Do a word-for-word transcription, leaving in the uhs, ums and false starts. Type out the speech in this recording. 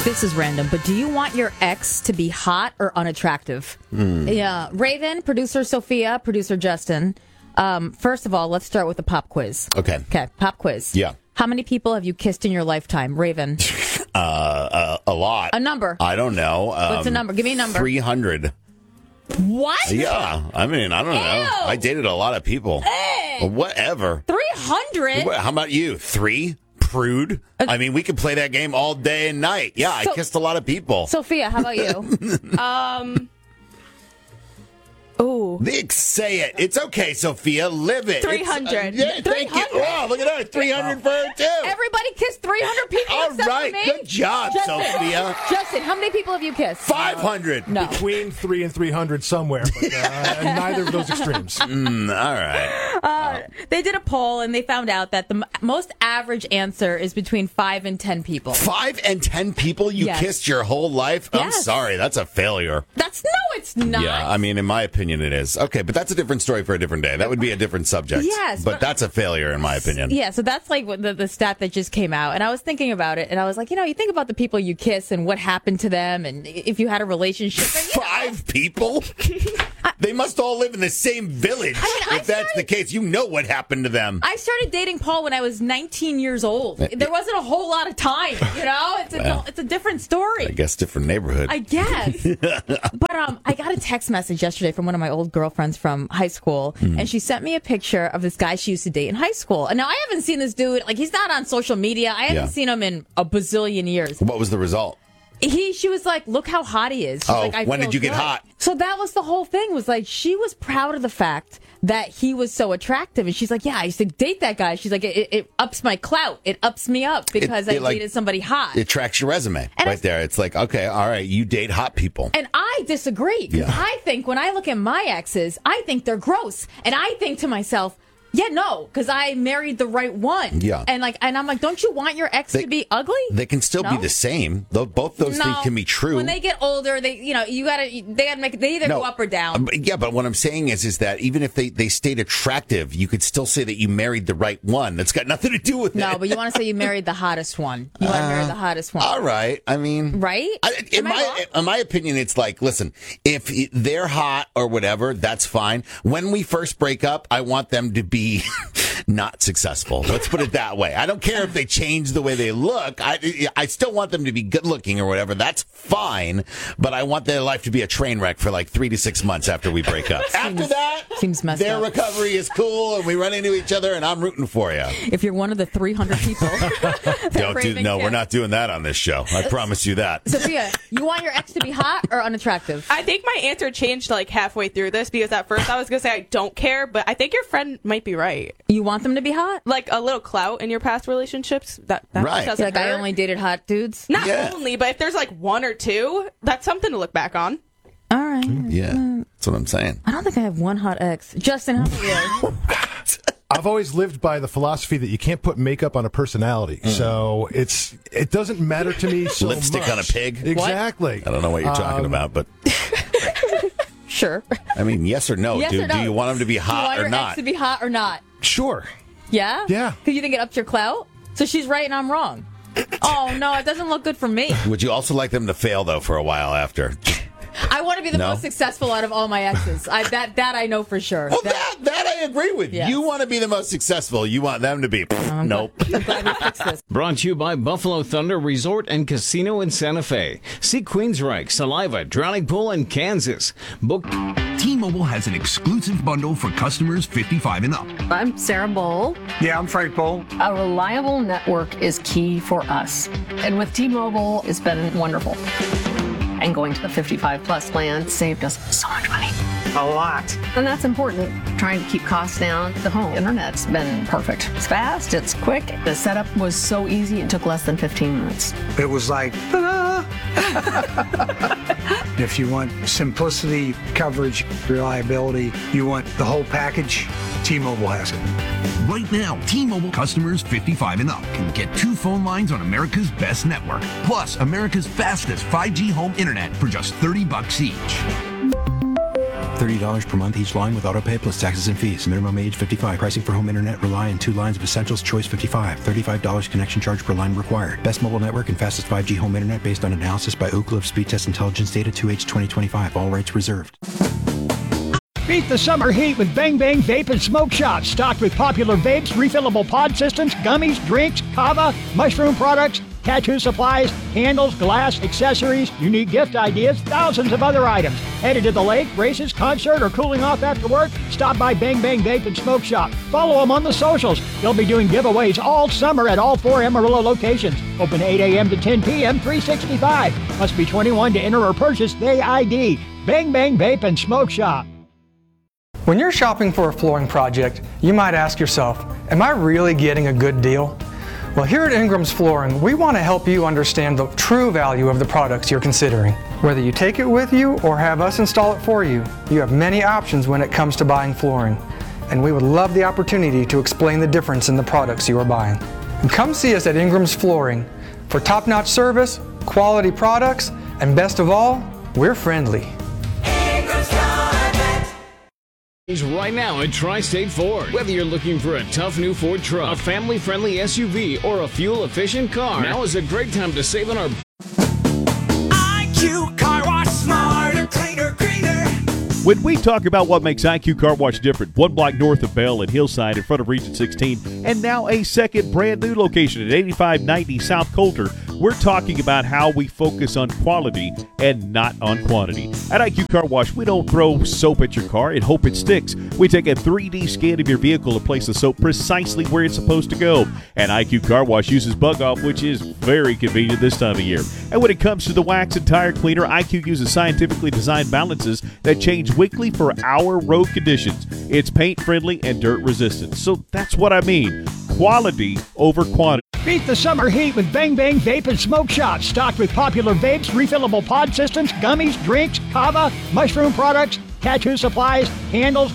This is random, but do you want your ex to be hot or unattractive? Mm. Yeah. Raven, producer Sophia, producer Justin. Um, first of all, let's start with the pop quiz. Okay. Okay, pop quiz. Yeah. How many people have you kissed in your lifetime? Raven. uh, uh, a lot. A number. I don't know. Um, What's a number? Give me a number. three hundred. What? Yeah. I mean, I don't Ew. know. I dated a lot of people. Hey. Whatever. three hundred? How about you? Three? Prude? Uh, I mean, we could play that game all day and night. Yeah, so, I kissed a lot of people. Sophia, how about you? um... Ooh. Nick, say it. It's okay, Sophia. Live it. three hundred. Uh, yeah, thank you. Oh, look at her. three hundred for her, too. Everybody kissed three hundred people All except right. for me? Good job, Justin, Sophia. Justin, how many people have you kissed? five hundred. Uh, no. Between three and three hundred somewhere, but uh, neither of those extremes. Mm, all right. Uh, they did a poll, and they found out that the m- most average answer is between five and ten people. Five and ten people you Yes. kissed your whole life? I'm Yes. sorry. That's a failure. That's no, it's not. Yeah, I mean, in my opinion, it is. Okay, but that's a different story for a different day. That would be a different subject. Yes, But, but- that's a failure, in my opinion. Yeah, so that's like what the, the stat that just came out. And I was thinking about it, and I was like, you know, you think about the people you kiss and what happened to them, and if you had a relationship. And, you know, Five people? They must all live in the same village. I mean, I if that's started- the case, you know what happened to them. I started dating Paul when I was nineteen years old. There wasn't a whole lot of time, you know? It's a, Well, it's a different story. I guess different neighborhood. I guess. But um, I got a text message yesterday from one of my old girlfriends from high school, Mm. and she sent me a picture of this guy she used to date in high school. And now I haven't seen this dude, like, he's not on social media. I haven't Yeah. seen him in a bazillion years. What was the result? He, she was like, look how hot he is. She's Oh, like, I when feel did you get good. hot? So that was the whole thing, was like, she was proud of the fact that he was so attractive. And she's like, yeah, I used to date that guy. She's like, it, it ups my clout. It ups me up because It- I it, like, dated somebody hot. It tracks your resume And right I- there. It's like, okay, all right, you date hot people. And I disagree. 'Cause Yeah. I think when I look at my exes, I think they're gross. And I think to myself, yeah, no, because I married the right one. Yeah. And like, and I'm like, don't you want your ex They- to be ugly? They can still be No? the same. Though both those No. things can be true. When they get older, they, you know, you gotta, they gotta make, they either No. go up or down. Um, yeah, but what I'm saying is, is that even if they, they stayed attractive, you could still say that you married the right one. That's got nothing to do with it. No, but you want to say you married the hottest one. You want to marry the hottest one. All right. I mean, Right? I, in Am I my wrong? in my opinion, it's like, listen, if they're hot or whatever, that's fine. When we first break up, I want them to be not successful. Let's put it that way. I don't care if they change the way they look. I I still want them to be good looking or whatever. That's fine. But I want their life to be a train wreck for like three to six months after we break up. After that, seems messed their up. recovery is cool, and we run into each other, and I'm rooting for you. If you're one of the three hundred people. that Don't do, Raven no, kissed. we're not doing that on this show. I promise you that. Sophia, you want your ex to be hot or unattractive? I think my answer changed like halfway through this because at first I was going to say I don't care, but I think your friend might be right. You want them to be hot? Like a little clout in your past relationships, that, that Right. doesn't Like, I hurt. only dated hot dudes? Not Yeah. only, but if there's like one or two, that's something to look back on. All right. Yeah, that's what I'm saying. I don't think I have one hot ex. Justin, how about you? I've always lived by the philosophy that you can't put makeup on a personality. So it's it doesn't matter to me so Lipstick much. on a pig? Exactly. I don't know what you're talking Um, about, but Sure. I mean, yes or no? Yes do, or no? do you want them to be Do you hot want or your not? ex to be hot or not? Sure. Yeah? Yeah. Because you think it ups your clout? So she's right and I'm wrong. Oh, no, it doesn't look good for me. Would you also like them to fail though for a while after? I want to be the No? most successful out of all my exes. I, that that I know for sure. Well, that that I agree with. Yes. You want to be the most successful. You want them to be. I'm Nope. glad- I'm glad we fixed this. Brought to you by Buffalo Thunder Resort and Casino in Santa Fe. See Queensryche, Saliva, Drowning Pool, and Kansas. Book. T-Mobile has an exclusive bundle for customers fifty-five and up. I'm Sarah Bowl. Yeah, I'm Frank Bowl. A reliable network is key for us. And with T-Mobile, it's been wonderful. And going to the fifty-five plus plan saved us so much money. A lot. And that's important. Trying to keep costs down. The home internet's been perfect. It's fast, it's quick. The setup was so easy, it took less than fifteen minutes. It was like, ta-da! If you want simplicity, coverage, reliability, you want the whole package, T-Mobile has it. Right now, T-Mobile customers fifty-five and up can get two phone lines on America's best network, plus America's fastest five G home internet for just thirty bucks each. thirty dollars per month each line with autopay plus taxes and fees. Minimum age fifty-five. Pricing for home internet rely on two lines of Essentials Choice fifty-five. thirty-five dollars connection charge per line required. Best mobile network and fastest five G home internet based on analysis by Ookla of Speed Test Intelligence Data two H twenty twenty-five. All rights reserved. Beat the summer heat with Bang Bang Vape and Smoke Shop. Stocked with popular vapes, refillable pod systems, gummies, drinks, kava, mushroom products, tattoo supplies, candles, glass, accessories, unique gift ideas, thousands of other items. Headed to the lake, races, concert, or cooling off after work? Stop by Bang Bang Vape and Smoke Shop. Follow them on the socials. They'll be doing giveaways all summer at all four Amarillo locations. Open eight a.m. to ten p.m., three sixty-five. Must be twenty-one to enter or purchase the I D. Bang Bang Vape and Smoke Shop. When you're shopping for a flooring project, you might ask yourself, am I really getting a good deal? Well, here at Ingram's Flooring, we want to help you understand the true value of the products you're considering. Whether you take it with you or have us install it for you, you have many options when it comes to buying flooring. And we would love the opportunity to explain the difference in the products you are buying. And come see us at Ingram's Flooring for top-notch service, quality products, and best of all, we're friendly. Right now at Tri-State Ford. Whether you're looking for a tough new Ford truck, a family-friendly S U V, or a fuel-efficient car, now is a great time to save on our I Q Car Wash, smarter, cleaner, greener. When we talk about what makes I Q Car Wash different, one block north of Bell at Hillside in front of Region sixteen, and now a second brand new location at eighty-five ninety South Coulter, we're talking about how we focus on quality and not on quantity. At I Q Car Wash, we don't throw soap at your car and hope it sticks. We take a three D scan of your vehicle and place the soap precisely where it's supposed to go. And I Q Car Wash uses Bug Off, which is very convenient this time of year. And when it comes to the wax and tire cleaner, I Q uses scientifically designed balances that change weekly for our road conditions. It's paint friendly and dirt resistant. So that's what I mean. Quality over quantity. Beat the summer heat with Bang Bang Vape and Smoke Shop. Stocked with popular vapes, refillable pod systems, gummies, drinks, kava, mushroom products, tattoo supplies, candles,